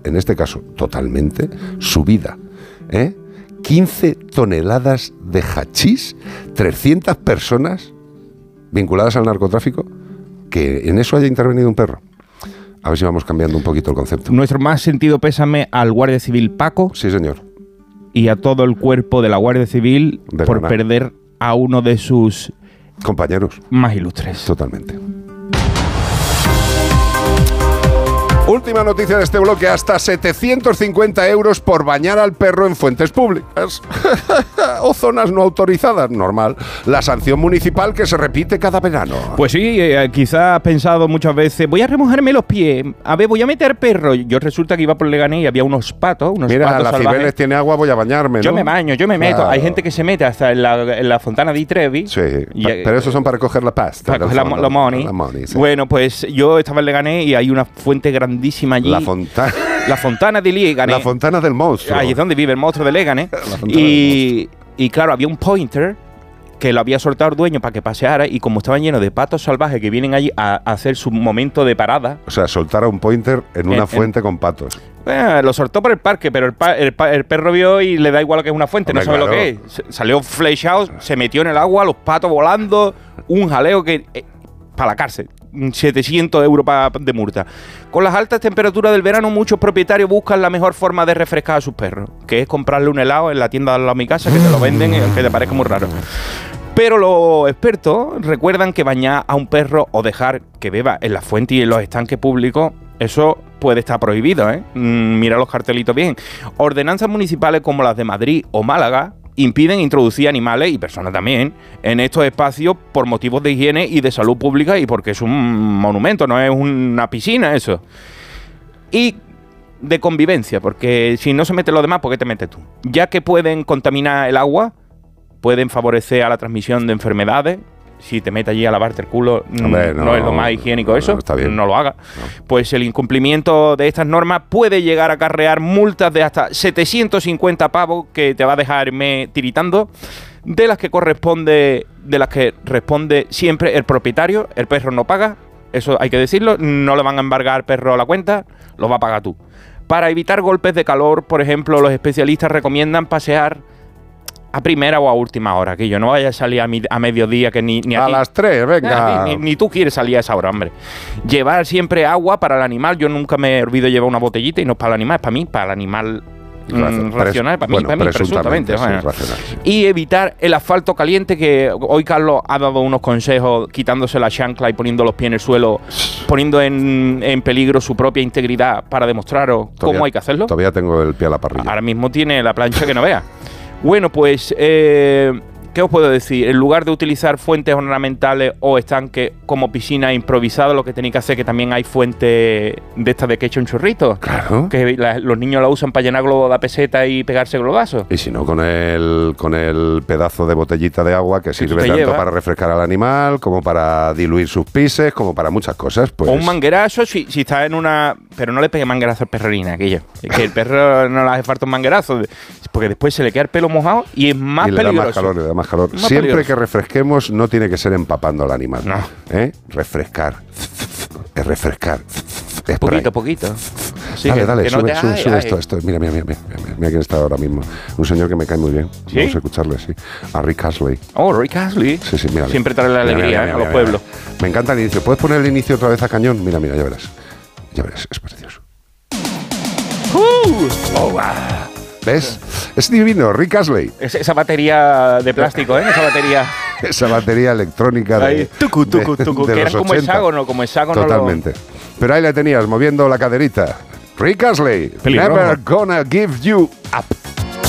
en este caso totalmente, su vida. 15 toneladas de hachís, 300 personas vinculadas al narcotráfico, que en eso haya intervenido un perro. A ver si vamos cambiando un poquito el concepto. Nuestro más sentido pésame al Guardia Civil Paco. Sí, señor. Y a todo el cuerpo de la Guardia Civil por perder a uno de sus compañeros más ilustres. Totalmente. Última noticia de este bloque, hasta 750 euros por bañar al perro en fuentes públicas o zonas no autorizadas, normal. La sanción municipal que se repite cada verano. Pues sí, quizás has pensado muchas veces, voy a remojarme los pies, a ver, voy a meter perro. Yo resulta que iba por Leganés y había unos patos Mira, la Cibeles tiene agua, voy a bañarme, ¿no? Yo me baño, yo me meto. Hay gente que se mete hasta en la fontana di Trevi. Sí, pero esos son para recoger la pasta. Para coger los money. Sí. Bueno, pues yo estaba en Leganés y hay una fuente grandísima allí. La fontana de Leganés. La fontana del monstruo. Ahí es donde vive el monstruo de Leganés. Y claro, había un pointer que lo había soltado el dueño para que paseara, y como estaban llenos de patos salvajes que vienen allí a hacer su momento de parada. O sea, soltar a un pointer en una fuente con patos. Lo soltó por el parque, pero el perro vio y le da igual que es una fuente. Hombre, no sabe lo que es. Salió flechado, se metió en el agua, los patos volando, un jaleo que... para la cárcel. 700 euros de multa. Con las altas temperaturas del verano, muchos propietarios buscan la mejor forma de refrescar a sus perros, que es comprarle un helado en la tienda de al lado de mi casa, que te lo venden, aunque te parezca muy raro. Pero los expertos recuerdan que bañar a un perro o dejar que beba en las fuentes y en los estanques públicos, eso puede estar prohibido, Mira los cartelitos bien. Ordenanzas municipales como las de Madrid o Málaga impiden introducir animales y personas también en estos espacios por motivos de higiene y de salud pública, y porque es un monumento, no es una piscina eso. Y de convivencia, porque si no se mete lo demás, ¿por qué te metes tú? Ya que pueden contaminar el agua, pueden favorecer a la transmisión de enfermedades. Si te metes allí a lavarte el culo, hombre, no es lo más higiénico eso, está bien. No lo hagas. No. Pues el incumplimiento de estas normas puede llegar a acarrear multas de hasta 750 pavos que te va a dejar tiritando, de las que responde siempre el propietario. El perro no paga, eso hay que decirlo, no le van a embargar al perro a la cuenta, lo va a pagar tú. Para evitar golpes de calor, por ejemplo, los especialistas recomiendan pasear a primera o a última hora, que yo no vaya a salir a mediodía, que ni a las 3, venga. Ni tú quieres salir a esa hora, hombre. Llevar siempre agua para el animal. Yo nunca me olvido llevar una botellita, y no es para el animal, es para mí, para el animal racional, para mí, presuntamente. Bueno. Y evitar el asfalto caliente, que hoy Carlos ha dado unos consejos, quitándose la chancla y poniendo los pies en el suelo, poniendo en peligro su propia integridad para demostraros cómo hay que hacerlo. Todavía tengo el pie a la parrilla. Ahora mismo tiene la plancha que no vea. Bueno, pues, ¿qué os puedo decir? En lugar de utilizar fuentes ornamentales o estanques como piscina improvisada, lo que tenéis que hacer es que también hay fuentes de estas de que echa un chorrito. Claro. Que los niños la usan para llenar globos de peseta y pegarse globazos. Y si no, con el pedazo de botellita de agua que sirve tanto para refrescar al animal, como para diluir sus pises, como para muchas cosas. Pues. O un manguerazo, si está en una... Pero no le pegue manguerazo al perrerina, aquello. Es que el perro no le hace falta un manguerazo, porque después se le queda el pelo mojado y es más peligroso. Le da más calor. Siempre que refresquemos, no tiene que ser empapando al animal. No. Refrescar. Es refrescar. Poquito. Sí, dale, sube esto. Mira quién está ahora mismo. Un señor que me cae muy bien. ¿Sí? Vamos a escucharle, sí. A Rick Astley. Oh, Rick Astley. Sí, mira. Siempre trae la alegría a los pueblos. Me encanta el inicio. ¿Puedes poner el inicio otra vez a cañón? Mira, ya verás. Ya verás, es precioso. Oh, wow. ¿Ves? Es divino, Rick Astley. Esa batería de plástico, Esa batería electrónica de tucu, que eran como hexágono. Totalmente. Pero ahí la tenías, moviendo la caderita. Rick Astley, Never Gonna Give You Up.